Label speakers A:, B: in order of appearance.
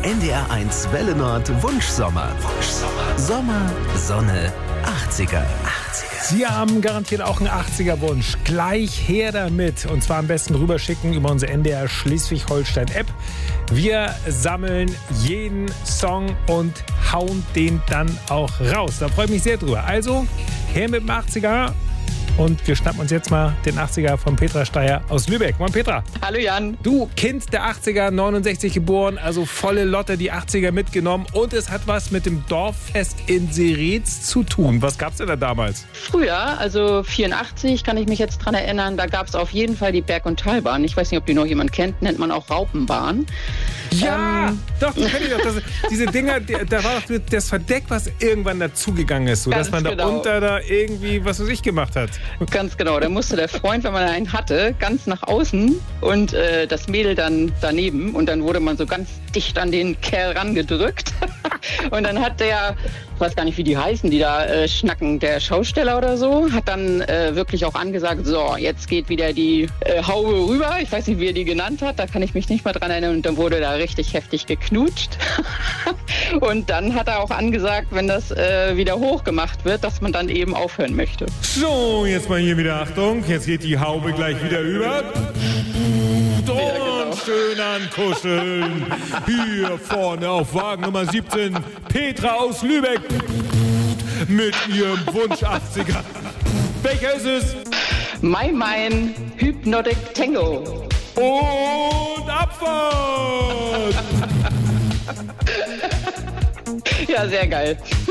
A: NDR1 Welle Nord Wunschsommer. Sommer, Sonne, 80er.
B: Sie haben garantiert auch einen 80er-Wunsch. Gleich her damit. Und zwar am besten rüberschicken über unsere NDR Schleswig-Holstein-App. Wir sammeln jeden Song und hauen den dann auch raus. Da freue ich mich sehr drüber. Also, her mit dem 80er. Und wir schnappen uns jetzt mal den 80er von Petra Steyer aus Lübeck. Moin Petra.
C: Hallo Jan.
B: Du, Kind der 80er, 69 geboren, also volle Lotte die 80er mitgenommen. Und es hat was mit dem Dorffest in Seretz zu tun. Was gab's denn da damals?
C: Früher, also 84, kann ich mich jetzt dran erinnern, da gab es auf jeden Fall die Berg- und Talbahn. Ich weiß nicht, ob die noch jemand kennt, nennt man auch Raupenbahn.
B: Ja, doch, die kenn ich doch. Diese Dinger, da war doch das Verdeck, was irgendwann dazugegangen ist, so dass man da unter da irgendwie, was weiß ich, gemacht hat.
C: Ganz genau, da musste der Freund, wenn man einen hatte, ganz nach außen und das Mädel dann daneben und dann wurde man so ganz dicht an den Kerl rangedrückt und dann hat der, ich weiß gar nicht, wie die heißen, die da schnacken, der Schausteller oder so, hat dann wirklich auch angesagt, so, jetzt geht wieder die Haube rüber, ich weiß nicht, wie er die genannt hat, da kann ich mich nicht mehr dran erinnern und dann wurde da richtig heftig geknutscht und dann hat er auch angesagt, wenn das wieder hochgemacht wird, dass man dann eben aufhören möchte.
D: So, jetzt mal hier wieder Achtung, jetzt geht die Haube gleich wieder über. Und schön ankuscheln. Hier vorne auf Wagen Nummer 17, Petra aus Lübeck mit ihrem Wunsch 80er. Welcher ist es?
C: Mein Hypnotic Tango.
D: Und Abfahrt!
C: Ja, sehr geil.